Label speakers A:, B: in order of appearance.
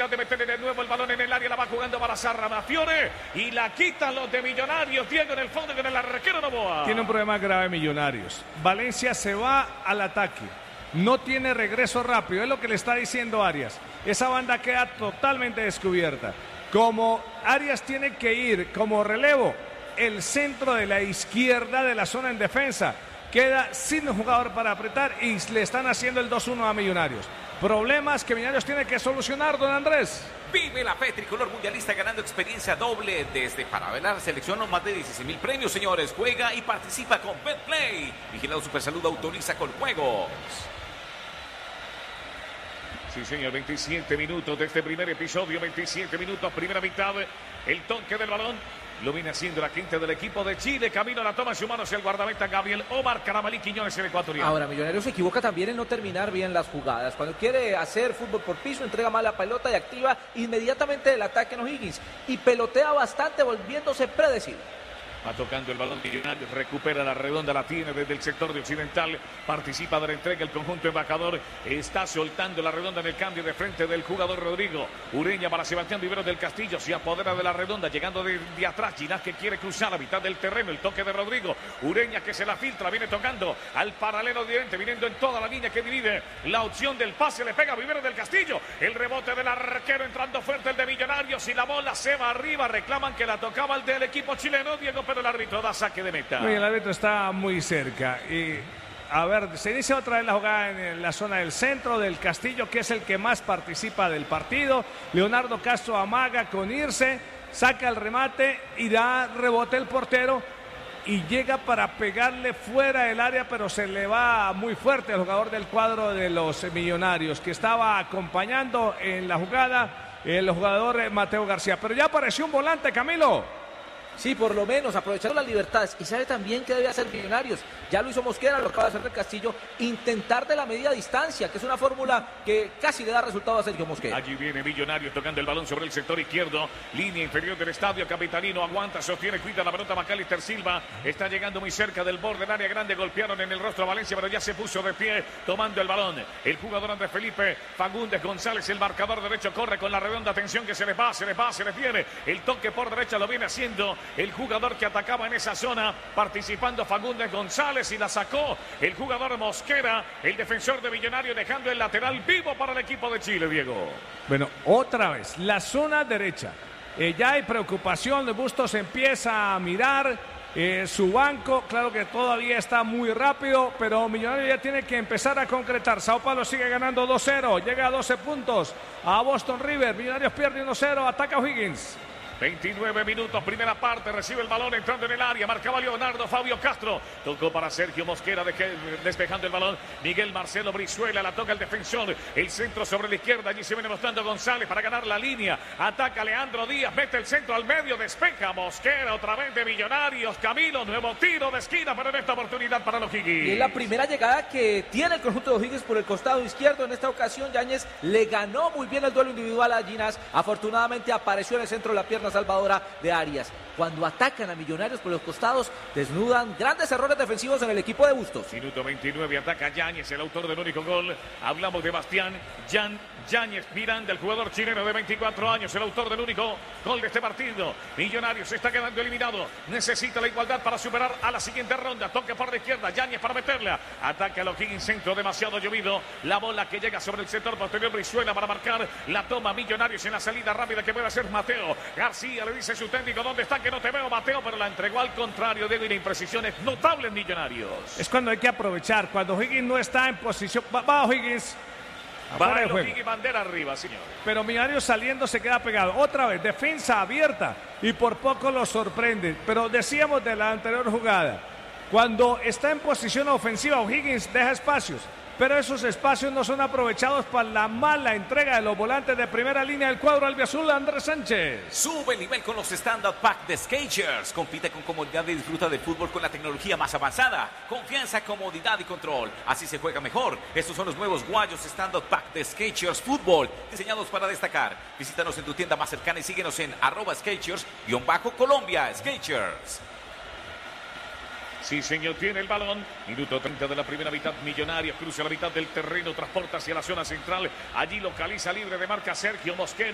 A: oportunidad de meter de nuevo el balón en el área. La va jugando para Sarramafiore y la quitan los de Millonarios. Diego en el fondo con el arquero Novoa.
B: Tiene un problema grave Millonarios. Valencia se va al ataque. No tiene regreso rápido. Es lo que le está diciendo Arias. Esa banda queda totalmente descubierta. Como Arias tiene que ir como relevo, el centro de la izquierda de la zona en defensa queda sin un jugador para apretar y le están haciendo el 2-1 a Millonarios. Problemas que Millonarios tiene que solucionar, don Andrés.
C: Vive la fe tricolor mundialista ganando experiencia doble desde para ver la selección, no más de 16,000 premios, señores. Juega y participa con Betplay. Vigilado Supersalud autoriza con juegos.
A: Sí, señor, 27 minutos de este primer episodio, 27 minutos, primera mitad, el toque del balón. Lo viene haciendo la quinta del equipo de Chile. Camino a la toma en sus manos el guardameta Gabriel Omar Carabalí Quiñones, el ecuatoriano.
D: Ahora, Millonarios se equivoca también en no terminar bien las jugadas. Cuando quiere hacer fútbol por piso, entrega mal la pelota y activa inmediatamente el ataque en O'Higgins. Y pelotea bastante, volviéndose predecible.
A: Va tocando el balón Millonarios, recupera la redonda, la tiene desde el sector de occidental, participa de la entrega el conjunto embajador, está soltando la redonda en el cambio de frente del jugador Rodrigo. Ureña para Sebastián Viveros del Castillo, se apodera de la redonda, llegando de atrás, Ginás que quiere cruzar la mitad del terreno, el toque de Rodrigo. Ureña que se la filtra, viene tocando al paralelo directo, viniendo en toda la línea que divide la opción del pase, le pega a Viveros del Castillo, el rebote del arquero entrando fuerte el de Millonarios y la bola se va arriba, reclaman que la tocaba el del equipo chileno, Diego, pero el árbitro da saque de meta.
B: Muy, el árbitro está muy cerca. Y a ver, se inicia otra vez la jugada en la zona del centro del Castillo, que es el que más participa del partido. Leonardo Castro amaga con irse, saca el remate y da rebote el portero y llega para pegarle fuera del área, pero se le va muy fuerte al jugador del cuadro de los Millonarios, que estaba acompañando en la jugada el jugador Mateo García. Pero ya apareció un volante, Camilo.
D: Sí, por lo menos aprovechando las libertades. Y sabe también que debe hacer Millonarios. Ya lo hizo Mosquera, lo acaba de hacer del Castillo. Intentar de la media distancia, que es una fórmula que casi le da resultado a Sergio Mosquera.
A: Allí viene Millonarios tocando el balón sobre el sector izquierdo. Línea inferior del estadio. Capitalino aguanta, sostiene, cuida la pelota Macalister Silva. Está llegando muy cerca del borde del área grande. Golpearon en el rostro a Valencia, pero ya se puso de pie tomando el balón. El jugador Andrés Felipe Fagundes González, el marcador derecho, corre con la redonda. Atención que se les va, se les viene. El toque por derecha lo viene haciendo el jugador que atacaba en esa zona, participando Fagundes González y la sacó el jugador Mosquera, el defensor de Millonarios, dejando el lateral vivo para el equipo de Chile, Diego.
B: Bueno, otra vez, la zona derecha. Ya hay preocupación, Bustos empieza a mirar su banco, claro que todavía está muy rápido, pero Millonarios ya tiene que empezar a concretar. Sao Paulo sigue ganando 2-0, llega a 12 puntos a Boston River. Millonarios pierde 1-0, ataca O'Higgins.
A: 29 minutos, primera parte, recibe el balón entrando en el área, marcaba Leonardo Fabio Castro, tocó para Sergio Mosquera, despejando el balón, Miguel Marcelo Brizuela, la toca el defensor, el centro sobre la izquierda, allí se viene mostrando González para ganar la línea, ataca Leandro Díaz, mete el centro al medio, despeja Mosquera, otra vez de Millonarios, Camilo, nuevo tiro de esquina, pero en esta oportunidad para los O'Higgins.
D: Y es la primera llegada que tiene el conjunto de O'Higgins por el costado izquierdo, en esta ocasión Yáñez le ganó muy bien el duelo individual a Ginás, afortunadamente apareció en el centro de la pierna salvadora de Arias. Cuando atacan a Millonarios por los costados, desnudan grandes errores defensivos en el equipo de Bustos.
A: Minuto 29, ataca Yáñez, el autor del único gol. Hablamos de Bastián Yáñez Miranda, el jugador chileno de 24 años, el autor del único gol de este partido. Millonarios se está quedando eliminado, necesita la igualdad para superar a la siguiente ronda. Toque por la izquierda, Yáñez para meterla, ataca a los O'Higgins, centro demasiado llovido, la bola que llega sobre el sector posterior, Brizuela para marcar, la toma Millonarios en la salida rápida que puede hacer Mateo García, le dice su técnico, ¿dónde está? Que no te veo, Mateo, pero la entregó al contrario, Diego, y la imprecisión es notable en Millonarios.
B: Es cuando hay que aprovechar, cuando O'Higgins no está en posición, va O'Higgins.
A: Va el O'Higgins, bandera arriba, señor.
B: Pero Millonarios saliendo se queda pegado. Otra vez, defensa abierta y por poco lo sorprende. Pero decíamos de la anterior jugada, cuando está en posición ofensiva, O'Higgins deja espacios. Pero esos espacios no son aprovechados para la mala entrega de los volantes de primera línea del cuadro albiazul, Andrés Sánchez.
C: Sube el nivel con los Standard Pack de Skechers. Compite con comodidad y disfruta del fútbol con la tecnología más avanzada. Confianza, comodidad y control. Así se juega mejor. Estos son los nuevos guayos Standard Pack de Skechers Fútbol, diseñados para destacar. Visítanos en tu tienda más cercana y síguenos en @Skechers_Colombia. Skechers.
A: Sí, señor, tiene el balón. Minuto 30 de la primera mitad. Millonarios cruza la mitad del terreno, transporta hacia la zona central. Allí localiza libre de marca Sergio Mosquera.